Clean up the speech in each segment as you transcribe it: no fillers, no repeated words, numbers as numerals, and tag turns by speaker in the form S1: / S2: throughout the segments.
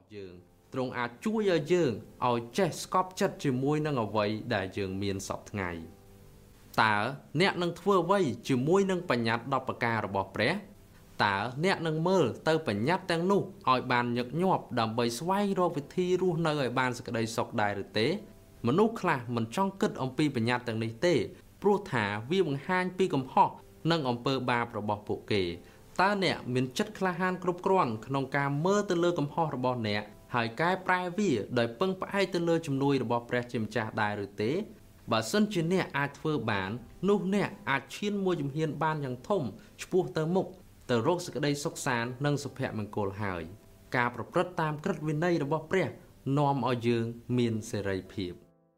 S1: យើងទ្រង់អាចជួយឲ្យយើងឲ្យចេះស្កប់ចិត្តជាមួយនឹងអ្វីដែលយើងមានសពថ្ងៃតើអ្នកនឹងធ្វើអ្វីជាមួយនឹងបញ្ញត្តិ10ប្រការរបស់ព្រះតើអ្នកនឹងមើលទៅបញ្ញត្តិទាំងនោះឲ្យបានញឹកញាប់ដើម្បីស្វែងរកវិធីរស់នៅឲ្យបានសេចក្តីសុខដែរឬទេមនុស្សខ្លះមិនចង់គិតអំពីបញ្ញត្តិទាំងនេះទេព្រោះថាវាបង្ហាញពីកំហុសនិងអំពើបាបរបស់ពួកគេតើអ្នកមានចិត្តក្លាហានគ្រប់គ្រាន់ក្នុងការមើលទៅលើកំហុសរបស់អ្នកហើយកែប្រែវាដោយពឹងផ្អែកទៅលើជំនួយរបស់ព្រះជាម្ចាស់ដែរឬទេបើសិនជាអ្នកអាចធ្វើបាននោះអ្នកអាចឈានមួយជំហានបានយ៉ាងធំឆ្ពោះទៅមុខទៅរកសេចក្តីសុខសាន្តនិងសុភមង្គលហើយការប្រព្រឹត្តតាមក្រឹតវិន័យរបស់ព្រះនាំឲ្យយើងមានសេរីភាព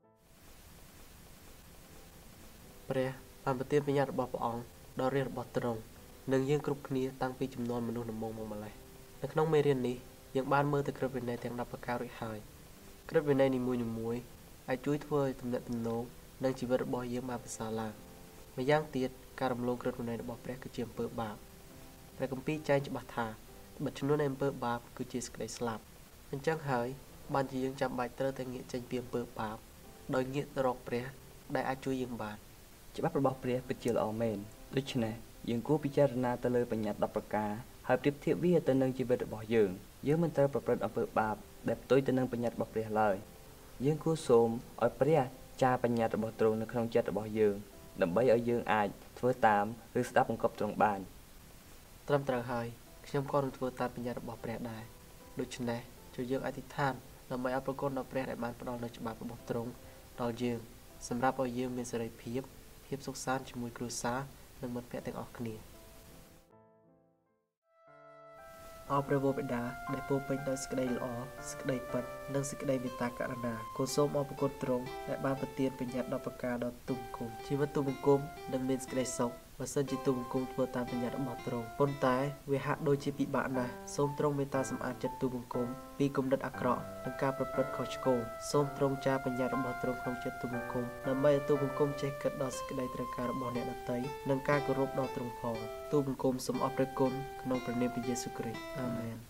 S2: ព្រះបានប្រទានបញ្ញត្តិរបស់ព្រះអង្គដល់រាជរបស់ទ្រង់និងយើងគ្រប់គ្នាតាំងពីចំនួនមនុស្សដំមងមកម្លេះនៅក្នុងមេរៀននេះយើងបានមើលទៅក្រឹតវិន័យទាំង10ប្រការរួចហើយក្រឹតវិន័យនីមួយៗអាចជួយធ្វើឲ្យទំនាក់ទំនងនិងជីវិតរបស់យើងបានប្រសើរឡើងម្យ៉ាងទៀតការរំលងក្រឹតវិន័យរបស់ព្រះគឺជាអំពើបាបព្រះគម្ពីរចែងច្បាស់ថាបទជំនឿនៃអំពើបាបគឺជាសេចក្តីស្លាប់អញ្ចឹងហើយបានជាយើងចាំបាច់ត្រូវតែងាកចេញពីអំពើបាបដោយងាកទៅរកព្រះដែលអាចជួយយើងបាន
S3: ច្បាប់របស់ព្រះពិតជាល្អមែនដូច្នេះយើងគួរពិចារណាទៅលើបញ្ញត្តិ10ប្រការហើយប្រៀបធៀបវាទៅនឹងជីវិតរបស់យើងមិនត្រូវប្រព្រឹត្តអំពើបាបដែលផ្ទុយទៅនឹងបញ្ញត្តិរបស់ព្រះឡើយយើងគួរសូមឲ្យព្រះចារបញ្ញត្តិរបស់ទ្រង់នៅក្នុងចិត្តរបស់យើងដើម្បីឲ្យយើងអាចធ្វើតាមឬស្ដាប់បង្គាប់ទ្រង់បាន
S2: ត្រឹមត្រូវហើយខ្ញុំក៏នឹងធ្វើតាមបញ្ញត្តិរបស់ព្រះដែរដូច្នេះជួយយើងអធិដ្ឋានដើម្បីអរគុណដល់ព្រះដែលបានផ្ដល់នូវច្បាប់របស់ទ្រង់ដល់យើងសម្រាប់ឲ្យយើងមានសេរីភាពសុខសាន្តជាមួយគ្រួសារនិងមិត្តភក្តិទាំងអស់គ្នាអរព្រះវរបិតាដែលពោរពេញដោយសេចក្តីល្អសេចក្តីពិតនិងសេចក្តីមេត្តាករុណាគូសូមអរគុណទ្រង់ដែលបានប្រទានបញ្ញត្តិ10ប្រការដល់ទូបង្គំជីវិតទូបង្គំនឹងមានសេចក្តីសុខបើសិនជាទូបង្គំធ្វើតាមបញ្ញត្តិរបស់ទ្រង់ប៉ុន្តែវាហាក់ដូចជាពិបាកណាស់សូមទ្រង់មេត្តាសម្អាតចិត្តទូបង្គំពីគំនិតអាក្រក់និងការប្រព្រឹត្តខុសឆ្គងសូមទ្រង់ចារបញ្ញត្តិរបស់ទ្រង់ក្នុងចិត្តទូបង្គំដើម្បីឲ្យទូបង្គំចេះគិតដល់សេចក្តីត្រូវការរបស់អ្នកដទៃនិងការគោរពដល់ទ្រង់ផងទូបង្គំសូមអរព្រគុណក្នុងព្រះនាមព្រះយេស៊ូវគ្រីស្ទអាមែន